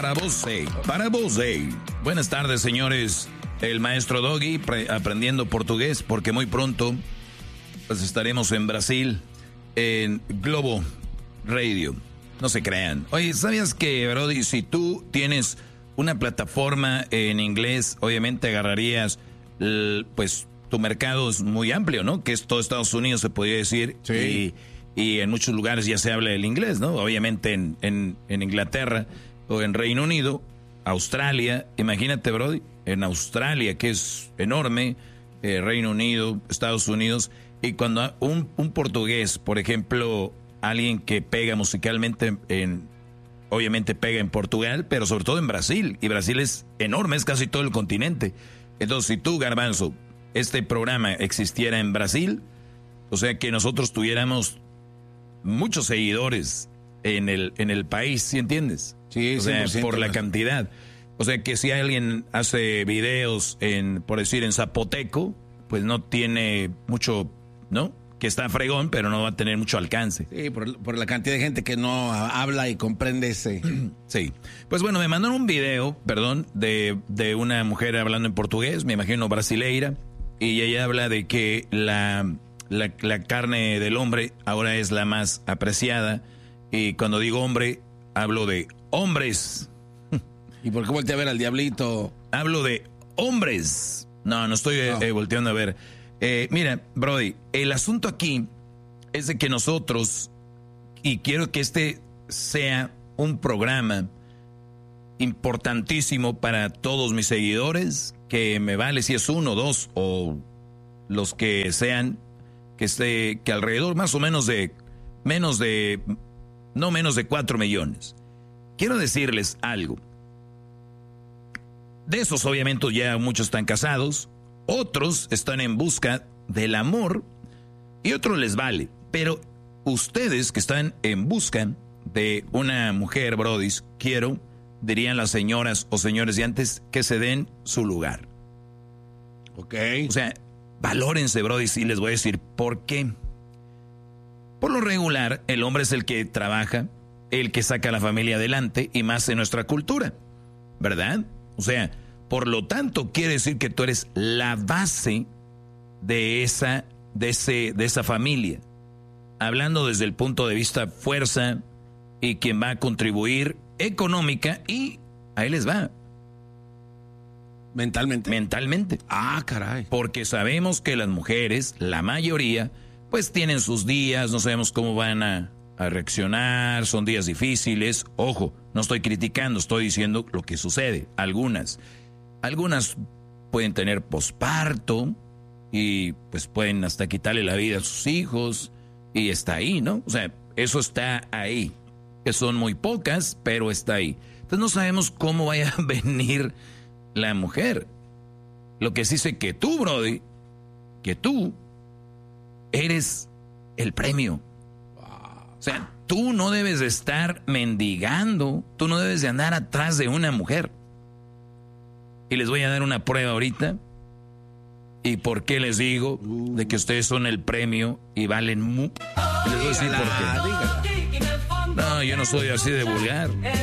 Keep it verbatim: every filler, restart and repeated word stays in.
para vos, hey, para vos, hey. Buenas tardes, señores. El maestro Doggy pre- aprendiendo portugués porque muy pronto pues estaremos en Brasil en Globo Radio. No se crean. Oye, ¿sabías que, Brody, si tú tienes una plataforma en inglés, obviamente agarrarías, el, pues, tu mercado es muy amplio, ¿no? Que es todo Estados Unidos, se podría decir. Sí. Y, y en muchos lugares ya se habla el inglés, ¿no? Obviamente en, en, en Inglaterra o en Reino Unido, Australia. Imagínate, Brody, en Australia, que es enorme, eh, Reino Unido, Estados Unidos. Y cuando un, un portugués, por ejemplo, alguien que pega musicalmente en... Obviamente pega en Portugal, pero sobre todo en Brasil. Y Brasil es enorme, es casi todo el continente. Entonces, si tú, Garbanzo, este programa existiera en Brasil, o sea que nosotros tuviéramos muchos seguidores en el, en el país, ¿sí entiendes? Sí, o sea, por la más. cantidad. O sea que si alguien hace videos en, por decir, en zapoteco, pues no tiene mucho, ¿no? Que está fregón, pero no va a tener mucho alcance. Sí, por, por la cantidad de gente que no habla y comprende ese. Sí. Pues bueno, me mandaron un video, perdón, de, de una mujer hablando en portugués, me imagino brasileira, y ella habla de que la, la, la carne del hombre ahora es la más apreciada, y cuando digo hombre, hablo de hombres. ¿Y por qué volteé a ver al diablito? Hablo de hombres. No, no estoy No. Eh, volteando a ver. Eh, mira, Brody, el asunto aquí es de que nosotros, y quiero que este sea un programa importantísimo para todos mis seguidores, que me vale si es uno, dos o los que sean, que esté, que alrededor más o menos de, menos de, no menos de cuatro millones. Quiero decirles algo. De esos obviamente ya muchos están casados, otros están en busca del amor y otros les vale. Pero ustedes que están en busca de una mujer, brodis, quiero, dirían las señoras o señores de antes, que se den su lugar. Ok. O sea, valórense, brodis, y les voy a decir por qué. Por lo regular, el hombre es el que trabaja, el que saca a la familia adelante y más en nuestra cultura, ¿verdad? O sea, por lo tanto, quiere decir que tú eres la base de esa, de ese, de esa familia. Hablando desde el punto de vista fuerza y quien va a contribuir económica y ahí les va. ¿Mentalmente? Mentalmente. Ah, caray. Porque sabemos que las mujeres, la mayoría, pues tienen sus días, no sabemos cómo van a, a reaccionar, son días difíciles. Ojo, no estoy criticando, estoy diciendo lo que sucede. Algunas. Algunas pueden tener posparto y pues pueden hasta quitarle la vida a sus hijos y está ahí, ¿no? O sea, eso está ahí. Que son muy pocas, pero está ahí. Entonces no sabemos cómo vaya a venir la mujer. Lo que sí sé que tú, Brody, que tú eres el premio. O sea, tú no debes de estar mendigando, tú no debes de andar atrás de una mujer. Y les voy a dar una prueba ahorita. ¿Y por qué les digo de que ustedes son el premio y valen mucho? Les voy a decir por qué. No, yo no soy así de vulgar.